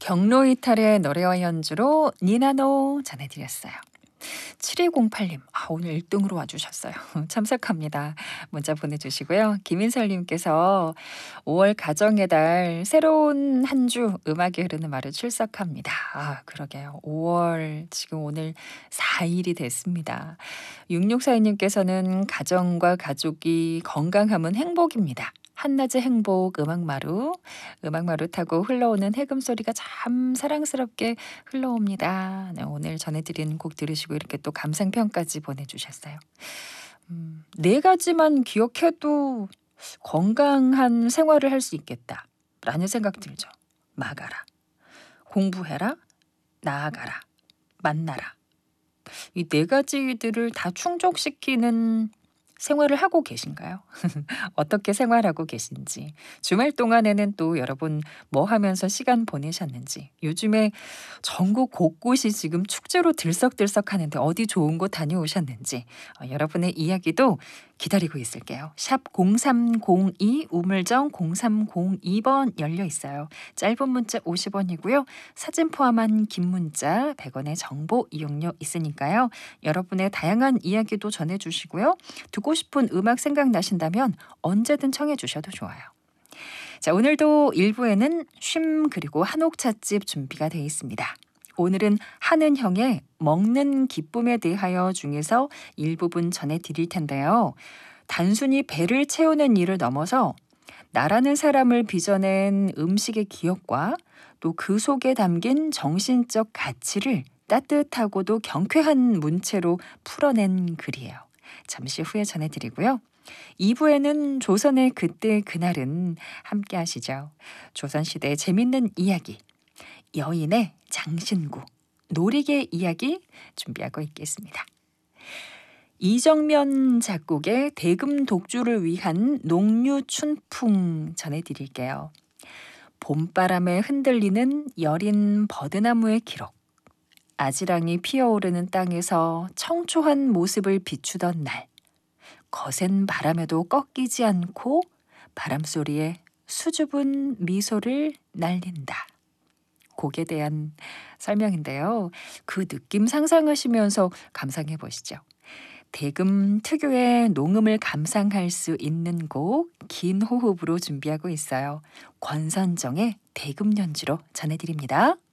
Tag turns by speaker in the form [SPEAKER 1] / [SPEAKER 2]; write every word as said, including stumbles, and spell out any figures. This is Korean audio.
[SPEAKER 1] 경로 이탈의 노래와 연주로 니나노 전해드렸어요. 칠이공팔 님, 아, 오늘 일 등으로 와주셨어요. 참석합니다. 문자 보내주시고요. 김인설님께서 오월 가정의 달 새로운 한 주 음악이 흐르는 말을 출석합니다. 아, 그러게요. 오월 지금 오늘 사 일이 됐습니다. 육육사이 님께서는 가정과 가족이 건강하면 행복입니다. 한낮의 행복 음악마루, 음악마루 타고 흘러오는 해금 소리가 참 사랑스럽게 흘러옵니다. 네, 오늘 전해드린 곡 들으시고 이렇게 또 감상평까지 보내주셨어요. 음, 네 가지만 기억해도 건강한 생활을 할 수 있겠다라는 생각 들죠. 막아라, 공부해라, 나아가라, 만나라. 이 네 가지들을 다 충족시키는 생활을 하고 계신가요? 어떻게 생활하고 계신지, 주말 동안에는 또 여러분 뭐 하면서 시간 보내셨는지, 요즘에 전국 곳곳이 지금 축제로 들썩들썩 하는데 어디 좋은 곳 다녀오셨는지, 어, 여러분의 이야기도 기다리고 있을게요. 샵 공삼공이 우물정 공삼공이 번 열려 있어요. 짧은 문자 오십 원이고요. 사진 포함한 긴 문자 백 원의 정보 이용료 있으니까요. 여러분의 다양한 이야기도 전해주시고요. 듣고 싶은 음악 생각나신다면 언제든 청해 주셔도 좋아요. 자, 오늘도 일 부에는 쉼 그리고 한옥 찻집 준비가 되어 있습니다. 오늘은 하는형의 먹는 기쁨에 대하여 중에서 일부분 전해드릴 텐데요. 단순히 배를 채우는 일을 넘어서 나라는 사람을 빚어낸 음식의 기억과 또 그 속에 담긴 정신적 가치를 따뜻하고도 경쾌한 문체로 풀어낸 글이에요. 잠시 후에 전해드리고요. 이 부에는 조선의 그때 그날은 함께 하시죠. 조선시대의 재밌는 이야기, 여인의 장신구, 놀이개 이야기 준비하고 있겠습니다. 이정면 작곡의 대금 독주를 위한 농류춘풍 전해드릴게요. 봄바람에 흔들리는 여린 버드나무의 기록, 아지랑이 피어오르는 땅에서 청초한 모습을 비추던 날, 거센 바람에도 꺾이지 않고 바람소리에 수줍은 미소를 날린다. 곡에 대한 설명인데요. 그 느낌 상상하시면서 감상해 보시죠. 대금 특유의 농음을 감상할 수 있는 곡 긴 호흡으로 준비하고 있어요. 권선정의 대금 연주로 전해드립니다.